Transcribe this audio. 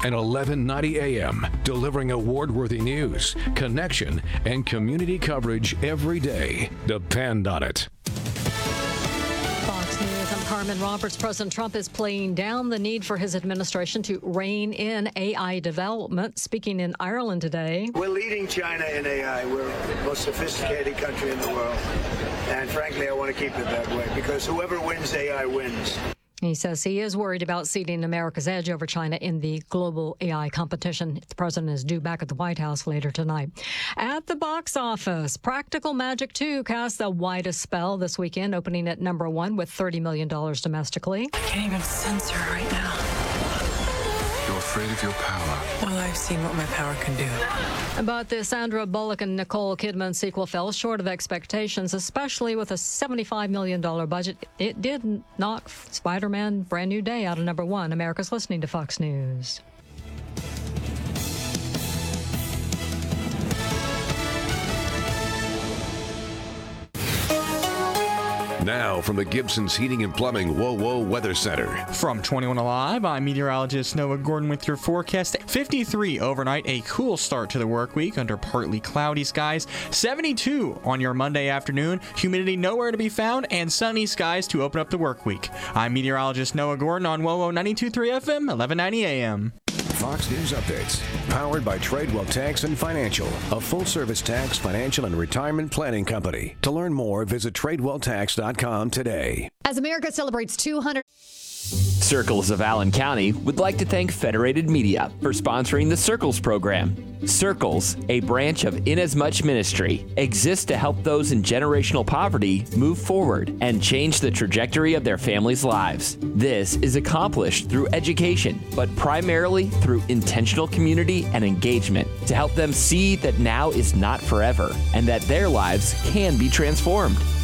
and 1190 a.m., delivering award-worthy news, connection, and community coverage every day. Depend on it. Fox News, I'm Carmen Roberts. President Trump is playing down the need for his administration to rein in AI development. Speaking in Ireland today. We're leading China in AI. We're the most sophisticated country in the world. And frankly, I want to keep it that way because whoever wins AI wins. He says he is worried about ceding America's edge over China in the global AI competition. The president is due back at the White House later tonight. At the box office, Practical Magic 2 cast the widest spell this weekend, opening at number 1 with $30 million domestically. I can't even sense her right now. You're afraid of your power. Well, I've seen what my power can do. But the Sandra Bullock and Nicole Kidman sequel fell short of expectations, especially with a $75 million budget. It did knock Spider-Man Brand New Day out of number 1. America's listening to Fox News. Now from the Gibson's Heating and Plumbing WOWO Weather Center. From 21 Alive, I'm meteorologist Noah Gordon with your forecast. 53 overnight, a cool start to the work week under partly cloudy skies. 72 on your Monday afternoon, humidity nowhere to be found, and sunny skies to open up the work week. I'm meteorologist Noah Gordon on WOWO 92.3 FM, 1190 AM. Fox News Updates, powered by Tradewell Tax and Financial, a full-service tax, financial, and retirement planning company. To learn more, visit TradewellTax.com today. As America celebrates 200... Circles of Allen County would like to thank Federated Media for sponsoring the Circles program. Circles, a branch of Inasmuch Ministry, exists to help those in generational poverty move forward and change the trajectory of their families' lives. This is accomplished through education, but primarily through intentional community and engagement to help them see that now is not forever and that their lives can be transformed.